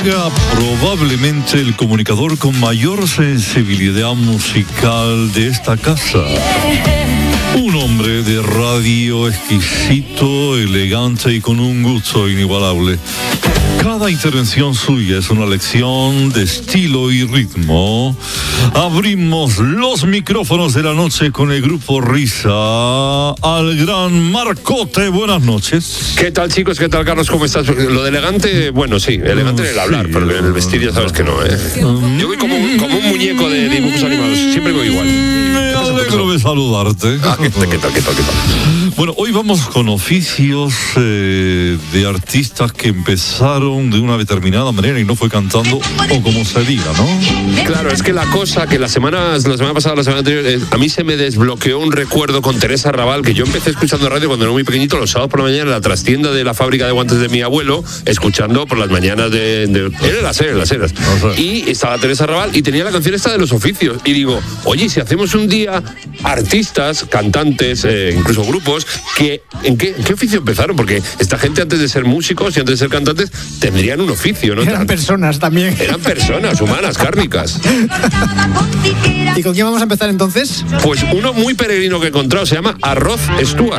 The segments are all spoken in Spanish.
Llega probablemente el comunicador con mayor sensibilidad musical de esta casa. Un hombre de radio exquisito, elegante y con un gusto inigualable. Cada intervención suya es una lección de estilo y ritmo. Abrimos los micrófonos de la noche con el grupo Risa al gran Marcote. Buenas noches. ¿Qué tal, chicos? ¿Qué tal, Carlos? ¿Cómo estás? Lo de elegante, bueno, sí, elegante en el hablar, pero en el vestir ya sabes que no, ¿eh? Yo voy como un muñeco de dibujos animados, siempre voy igual. Me alegro de saludarte. ¿Qué tal? Bueno, hoy vamos con oficios de artistas que empezaron de una determinada manera y no fue cantando o como se diga, ¿no? Claro, es que la cosa que la semana pasada, la semana anterior, a mí se me desbloqueó un recuerdo con Teresa Raval, que yo empecé escuchando radio cuando era muy pequeñito, los sábados por la mañana en la trastienda de la fábrica de guantes de mi abuelo, escuchando por las mañanas era en las eras. Y estaba Teresa Raval y tenía la canción esta de los oficios. Y digo, oye, si hacemos un día artistas, cantantes, incluso grupos, ¿en qué oficio empezaron? Porque esta gente antes de ser músicos y antes de ser cantantes tendrían un oficio, ¿no? Eran personas también. Eran personas humanas, kármicas. ¿Y con quién vamos a empezar entonces? Pues uno muy peregrino que he encontrado, se llama Rod Stewart.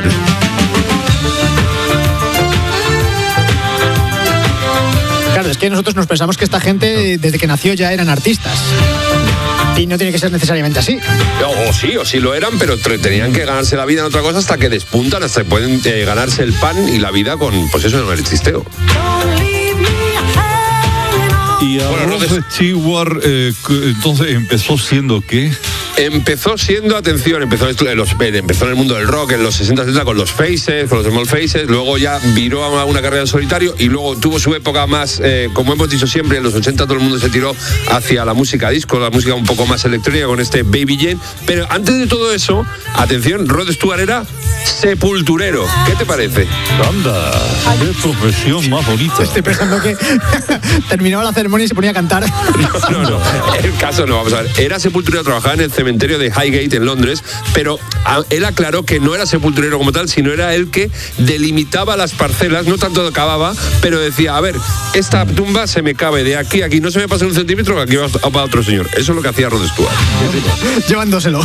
Claro, es que nosotros nos pensamos que esta gente desde que nació ya eran artistas. Y no tiene que ser necesariamente así. O sí lo eran, pero tenían que ganarse la vida en otra cosa hasta que despuntan, hasta que pueden ganarse el pan y la vida con, pues eso, en el chisteo. Y a Rod Stewart, entonces empezó siendo ¿qué? Empezó siendo, atención, empezó en el mundo del rock en los 60-70 con los Faces, con los Small Faces, luego ya viró a una carrera en solitario y luego tuvo su época más, como hemos dicho siempre, en los 80 todo el mundo se tiró hacia la música disco, la música un poco más electrónica con este Baby Jane, pero antes de todo eso, atención, Rod Stewart era sepulturero. ¿Qué te parece? Anda, qué profesión más bonita. Estoy pensando que terminaba la ceremonia y se ponía a cantar. No, el caso no, vamos a ver, era sepulturero, trabajaba en el cementerio de Highgate en Londres, pero él aclaró que no era sepulturero como tal, sino era el que delimitaba las parcelas, no tanto cavaba, pero decía, a ver, esta tumba se me cabe de aquí a aquí, no se me pasa un centímetro, que aquí va para otro señor. Eso es lo que hacía Rod Stewart. Llevándoselo.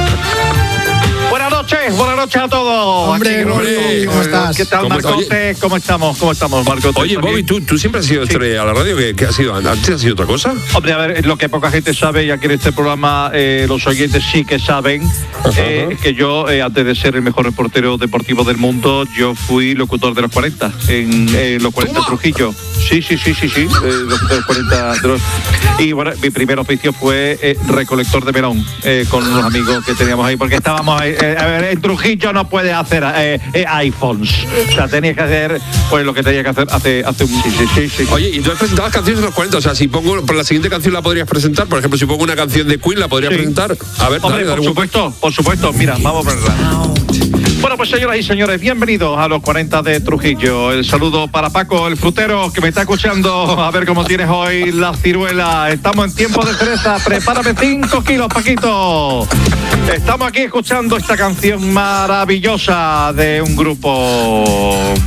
Buenas noches a todos. Hombre, ¿cómo estás? ¿Qué tal, Marcote? ¿Cómo estamos, Marcote? Oye, Bobby, tú siempre has sido estrella a la radio, ¿qué has sido? ¿Antes has sido otra cosa? Hombre, a ver, lo que poca gente sabe, y aquí en este programa los oyentes sí que saben, que yo, antes de ser el mejor reportero deportivo del mundo, yo fui locutor de los 40, en los 40 Trujillo. Sí, locutor de los 40. Y bueno, mi primer oficio fue recolector de melón, con unos amigos que teníamos ahí, porque estábamos ahí, a ver, en Trujillo no puedes hacer iPhones. O sea, tenías que hacer pues lo que tenías que hacer hace un... Sí. Oye, y tú has presentado canciones de los 40, o sea, si pongo, por la siguiente canción la podrías presentar, por ejemplo, si pongo una canción de Queen, ¿la podrías presentar? A ver, hombre, dale, por supuesto, mira, vamos a verla. Bueno, pues señoras y señores, bienvenidos a los 40 de Trujillo. El saludo para Paco, el frutero, que me está escuchando. A ver cómo tienes hoy la ciruela. Estamos en tiempo de cereza. Prepárame 5 kilos, Paquito. Estamos aquí escuchando esta canción maravillosa de un grupo